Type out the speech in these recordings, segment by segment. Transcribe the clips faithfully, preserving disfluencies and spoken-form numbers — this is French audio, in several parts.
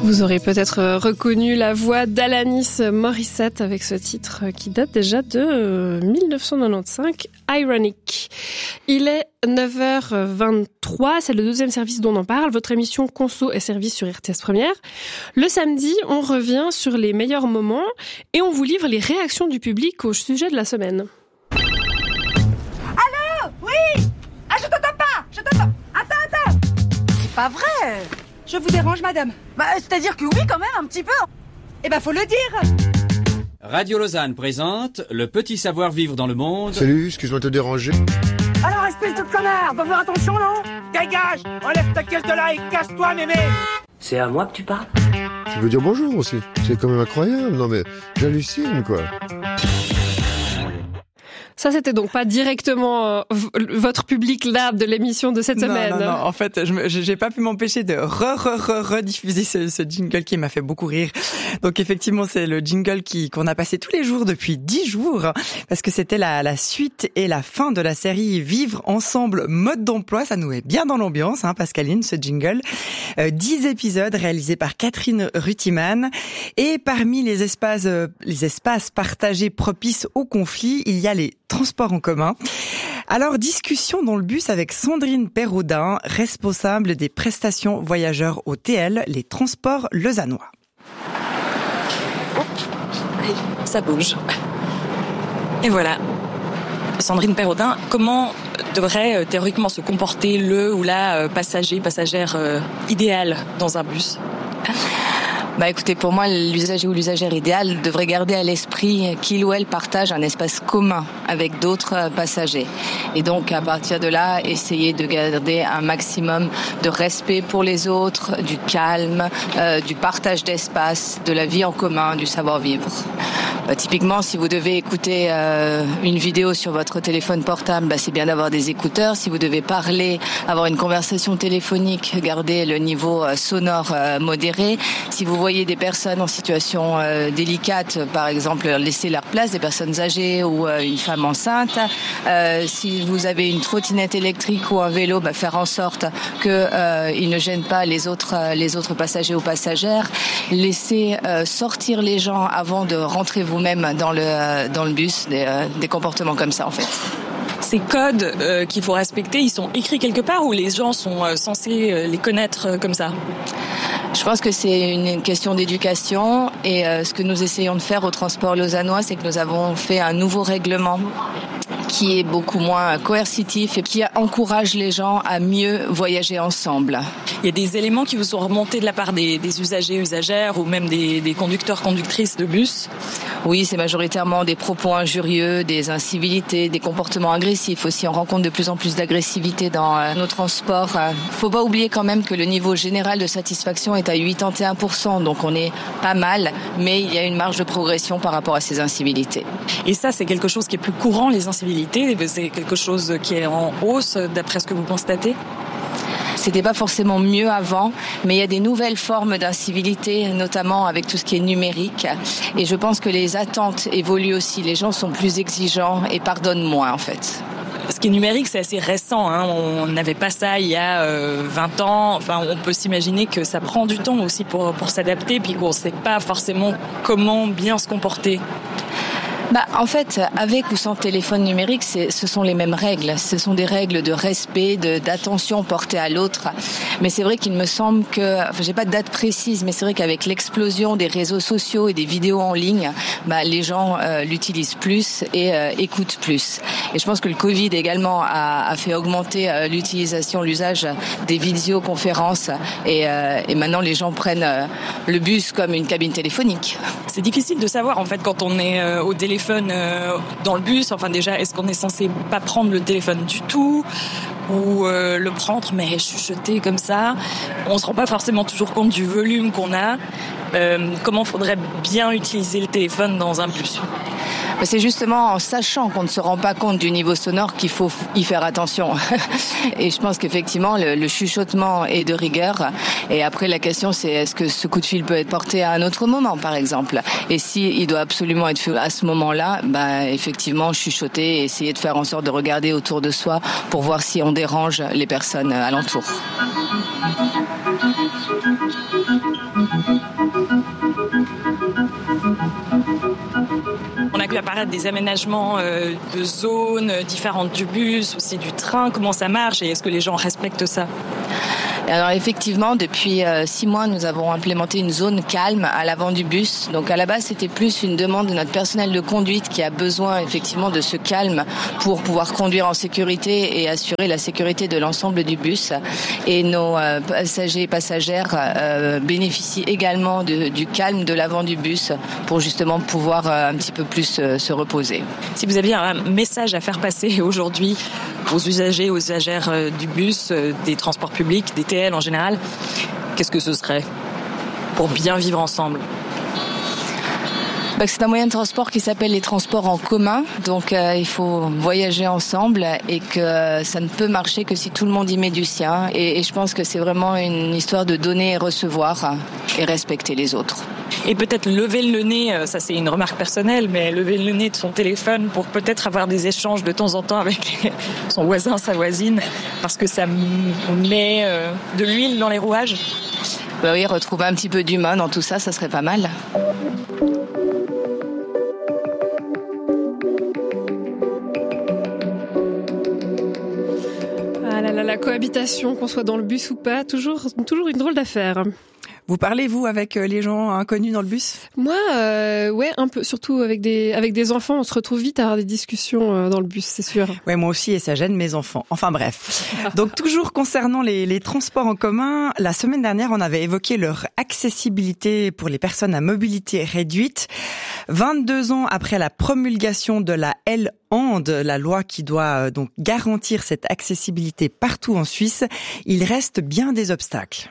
Vous aurez peut-être reconnu la voix d'Alanis Morissette avec ce titre qui date déjà de dix-neuf cent quatre-vingt-quinze, Ironic. Il est neuf heures vingt-trois, c'est le deuxième service dont on parle, votre émission Conso et Service sur R T S Première. Le samedi, on revient sur les meilleurs moments et on vous livre les réactions du public au sujet de la semaine. Allô? Oui? Ah, je t'entends pas! Je t'entends! Attends, attends! C'est pas vrai! Je vous dérange, madame? Bah, c'est-à-dire que oui, quand même, un petit peu. Eh ben, faut le dire. Radio Lausanne présente Le petit savoir-vivre dans le monde. Salut, excuse-moi de te déranger. Alors, espèce de connard, faut faire attention, non? Dégage! Enlève ta caisse de là et casse-toi, mémé! C'est à moi que tu parles? Tu peux dire bonjour aussi. C'est quand même incroyable. Non mais, j'hallucine, quoi. Ça, c'était donc pas directement euh, v- votre public là de l'émission de cette non, semaine. Non, non, en fait, je me, j'ai pas pu m'empêcher de re, re, re, rediffuser ce, ce jingle qui m'a fait beaucoup rire. Donc effectivement, c'est le jingle qui qu'on a passé tous les jours depuis dix jours, parce que c'était la, la suite et la fin de la série Vivre ensemble mode d'emploi. Ça nous met bien dans l'ambiance, hein, Pascaline, ce jingle. Euh, dix épisodes réalisés par Catherine Rutiman. Et parmi les espaces, euh, les espaces partagés propices au conflit, il y a les transports en commun. Alors, discussion dans le bus avec Sandrine Perraudin, responsable des prestations voyageurs au T L, les transports lausannois. Ça bouge. Et voilà. Sandrine Perraudin, comment devrait euh, théoriquement se comporter le ou la euh, passager, passagère euh, idéale dans un bus ? Bah écoutez, pour moi, l'usager ou l'usagère idéal devrait garder à l'esprit qu'il ou elle partage un espace commun avec d'autres passagers. Et donc, à partir de là, essayer de garder un maximum de respect pour les autres, du calme, euh, du partage d'espace, de la vie en commun, du savoir-vivre. Bah, typiquement, si vous devez écouter euh, une vidéo sur votre téléphone portable, bah, c'est bien d'avoir des écouteurs. Si vous devez parler, avoir une conversation téléphonique, garder le niveau euh, sonore euh, modéré. Si vous voyez des personnes en situation euh, délicate, par exemple, laisser leur place, des personnes âgées ou euh, une femme enceinte. Euh, si vous avez une trottinette électrique ou un vélo, bah, faire en sorte que euh, il ne gêne pas les autres euh, les autres passagers ou passagères. Laisser euh, sortir les gens avant de rentrer vous-même dans le euh, dans le bus. Des, euh, des comportements comme ça, en fait. Ces codes euh, qu'il faut respecter, ils sont écrits quelque part ou les gens sont euh, censés euh, les connaître euh, comme ça ? Je pense que c'est une question d'éducation et euh, ce que nous essayons de faire au transport lausannois, c'est que nous avons fait un nouveau règlement qui est beaucoup moins coercitif et qui encourage les gens à mieux voyager ensemble. Il y a des éléments qui vous sont remontés de la part des, des usagers, usagères ou même des, des conducteurs, conductrices de bus ? Oui, c'est majoritairement des propos injurieux, des incivilités, des comportements agressifs aussi. On rencontre de plus en plus d'agressivité dans euh, nos transports. Faut pas oublier quand même que le niveau général de satisfaction est à quatre-vingt-onze pour cent, donc on est pas mal, mais il y a une marge de progression par rapport à ces incivilités. Et ça, c'est quelque chose qui est plus courant, les incivilités ? C'est quelque chose qui est en hausse, d'après ce que vous constatez ? C'était pas forcément mieux avant, mais il y a des nouvelles formes d'incivilité, notamment avec tout ce qui est numérique. Et je pense que les attentes évoluent aussi. Les gens sont plus exigeants et pardonnent moins, en fait. Ce qui est numérique, c'est assez récent, hein. On n'avait pas ça il y a euh, vingt ans. Enfin, on peut s'imaginer que ça prend du temps aussi pour, pour s'adapter, puis qu'on ne sait pas forcément comment bien se comporter. Bah, en fait, avec ou sans téléphone numérique, c'est, ce sont les mêmes règles. Ce sont des règles de respect, de, d'attention portée à l'autre. Mais c'est vrai qu'il me semble que, enfin, j'ai pas de date précise, mais c'est vrai qu'avec l'explosion des réseaux sociaux et des vidéos en ligne, bah, les gens euh, l'utilisent plus et euh, écoutent plus. Et je pense que le Covid également a, a fait augmenter euh, l'utilisation, l'usage des vidéoconférences. Et, euh, et maintenant, les gens prennent euh, le bus comme une cabine téléphonique. C'est difficile de savoir, en fait, quand on est euh, au téléphone euh, dans le bus. Enfin, déjà, est-ce qu'on est censé pas prendre le téléphone du tout ou euh, le prendre mais chuchoter comme ça? On se rend pas forcément toujours compte du volume qu'on a. Euh, comment faudrait bien utiliser le téléphone dans un bus? C'est justement en sachant qu'on ne se rend pas compte du niveau sonore qu'il faut y faire attention. Et je pense qu'effectivement, le, le chuchotement est de rigueur. Et après, la question, c'est est-ce que ce coup de fil peut être porté à un autre moment, par exemple? Et si il doit absolument être fait à ce moment-là, bah, effectivement, chuchoter et essayer de faire en sorte de regarder autour de soi pour voir si on dérange les personnes alentour. apparaître des aménagements euh, de zones différentes du bus, aussi du train. Comment ça marche et est-ce que les gens respectent ça ? Alors effectivement, depuis euh, six mois, nous avons implémenté une zone calme à l'avant du bus. Donc à la base, c'était plus une demande de notre personnel de conduite qui a besoin effectivement de ce calme pour pouvoir conduire en sécurité et assurer la sécurité de l'ensemble du bus. Et nos euh, passagers et passagères euh, bénéficient également de, du calme de l'avant du bus pour justement pouvoir euh, un petit peu plus euh, se reposer. Si vous aviez un message à faire passer aujourd'hui aux usagers, aux usagères euh, du bus, euh, des transports publics, des T L en général, qu'est-ce que ce serait pour bien vivre ensemble ? Bah, c'est un moyen de transport qui s'appelle les transports en commun. Donc euh, il faut voyager ensemble et que euh, ça ne peut marcher que si tout le monde y met du sien. Et, et je pense que c'est vraiment une histoire de donner et recevoir hein, et respecter les autres. Et peut-être lever le nez, ça c'est une remarque personnelle, mais lever le nez de son téléphone pour peut-être avoir des échanges de temps en temps avec son voisin, sa voisine, parce que ça met de l'huile dans les rouages. Bah oui, retrouver un petit peu d'humain dans tout ça, ça serait pas mal. Ah là là, la cohabitation, qu'on soit dans le bus ou pas, toujours, toujours une drôle d'affaire. Vous parlez, vous, avec les gens inconnus dans le bus ? Moi, euh, ouais, un peu. Surtout avec des avec des enfants, on se retrouve vite à avoir des discussions euh, dans le bus, c'est sûr. Ouais, moi aussi, et ça gêne mes enfants. Enfin bref. Donc toujours concernant les, les transports en commun, la semaine dernière, on avait évoqué leur accessibilité pour les personnes à mobilité réduite. vingt-deux ans après la promulgation de la L A N D, la loi qui doit euh, donc garantir cette accessibilité partout en Suisse, il reste bien des obstacles.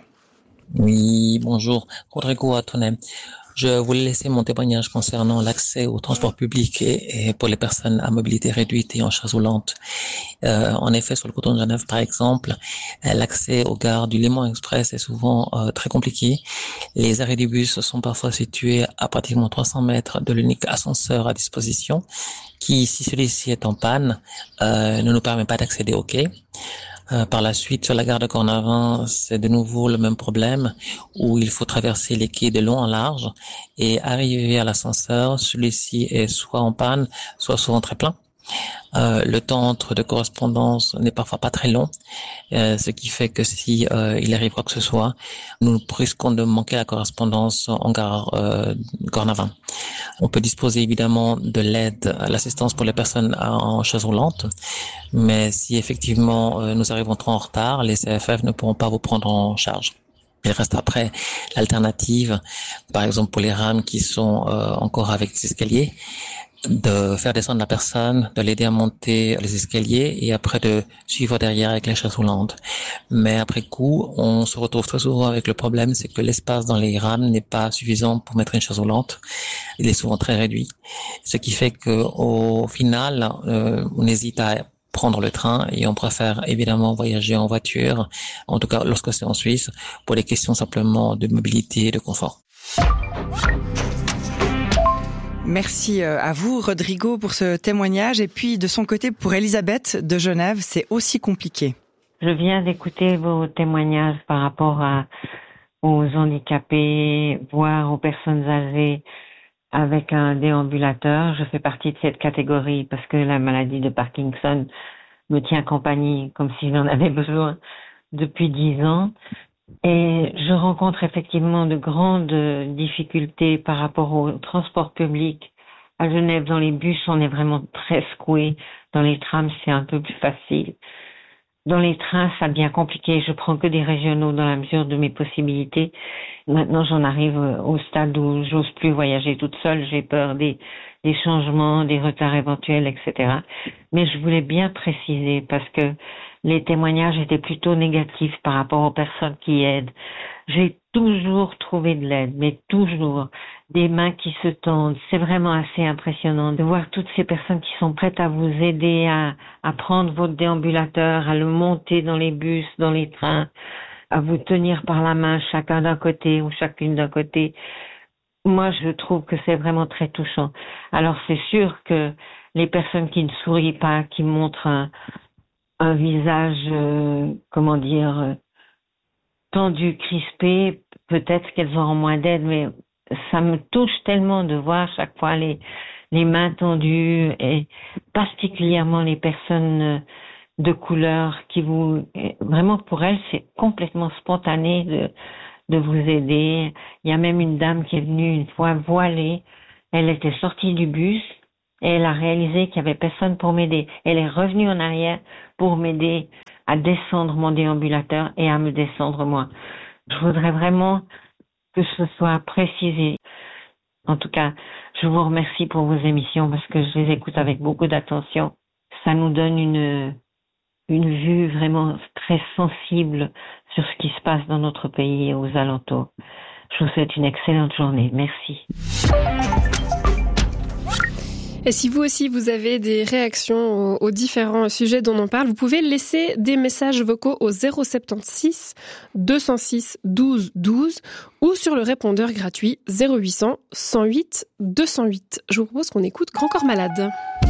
Oui, bonjour, Rodrigo Atonem. Je voulais laisser mon témoignage concernant l'accès au transport public et, et pour les personnes à mobilité réduite et en chaise roulante. Euh, en effet, sur le canton de Genève, par exemple, l'accès aux gares du Léman Express est souvent euh, très compliqué. Les arrêts du bus sont parfois situés à pratiquement trois cents mètres de l'unique ascenseur à disposition, qui, si celui-ci est en panne, euh, ne nous permet pas d'accéder au quai. Euh, par la suite, sur la gare de Cornavin, c'est de nouveau le même problème où il faut traverser les quais de long en large et arriver à l'ascenseur. Celui-ci est soit en panne, soit souvent très plein. Euh, le temps entre de correspondance n'est parfois pas très long, euh, ce qui fait que si euh, il arrive quoi que ce soit, nous risquons de manquer la correspondance en gare euh, Cornavin. On peut disposer évidemment de l'aide, l'assistance pour les personnes en chaise roulante, mais si effectivement euh, nous arrivons trop en retard, les C F F ne pourront pas vous prendre en charge. Il reste après l'alternative, par exemple pour les rames qui sont euh, encore avec les escaliers, de faire descendre la personne, de l'aider à monter les escaliers et après de suivre derrière avec les chaises roulantes. Mais après coup, on se retrouve très souvent avec le problème, c'est que l'espace dans les rames n'est pas suffisant pour mettre une chaise roulante. Il est souvent très réduit. Ce qui fait que au final, euh, on hésite à prendre le train et on préfère évidemment voyager en voiture, en tout cas lorsque c'est en Suisse, pour des questions simplement de mobilité et de confort. Merci à vous, Rodrigo, pour ce témoignage. Et puis, de son côté, pour Elisabeth de Genève, c'est aussi compliqué. Je viens d'écouter vos témoignages par rapport à, aux handicapés, voire aux personnes âgées avec un déambulateur. Je fais partie de cette catégorie parce que la maladie de Parkinson me tient compagnie comme si j'en avais besoin depuis dix ans. Et je rencontre effectivement de grandes difficultés par rapport au transport public. À Genève, dans les bus, on est vraiment très secoué. Dans les trams, c'est un peu plus facile. Dans les trains, ça devient compliqué. Je prends que des régionaux dans la mesure de mes possibilités. Maintenant, j'en arrive au stade où j'ose plus voyager toute seule. J'ai peur des, des changements, des retards éventuels, et cetera. Mais je voulais bien préciser parce que les témoignages étaient plutôt négatifs par rapport aux personnes qui aident. J'ai toujours trouvé de l'aide, mais toujours des mains qui se tendent. C'est vraiment assez impressionnant de voir toutes ces personnes qui sont prêtes à vous aider à, à prendre votre déambulateur, à le monter dans les bus, dans les trains, à vous tenir par la main chacun d'un côté ou chacune d'un côté. Moi, je trouve que c'est vraiment très touchant. Alors, c'est sûr que les personnes qui ne sourient pas, qui montrent un un visage, euh, comment dire, euh, tendu, crispé, peut-être qu'elles auront moins d'aide, mais ça me touche tellement de voir chaque fois les, les mains tendues et particulièrement les personnes de couleur qui vous, vraiment pour elles, c'est complètement spontané de, de vous aider. Il y a même une dame qui est venue une fois voilée. Elle était sortie du bus et elle a réalisé qu'il y avait personne pour m'aider. Elle est revenue en arrière pour m'aider à descendre mon déambulateur et à me descendre moi. Je voudrais vraiment que ce soit précisé. En tout cas, je vous remercie pour vos émissions parce que je les écoute avec beaucoup d'attention. Ça nous donne une, une vue vraiment très sensible sur ce qui se passe dans notre pays et aux alentours. Je vous souhaite une excellente journée. Merci. Et si vous aussi vous avez des réactions aux, aux différents sujets dont on parle, vous pouvez laisser des messages vocaux au zéro soixante-seize deux cent six douze douze ou sur le répondeur gratuit zéro huit cents cent huit deux cent huit. Je vous propose qu'on écoute Grand Corps Malade.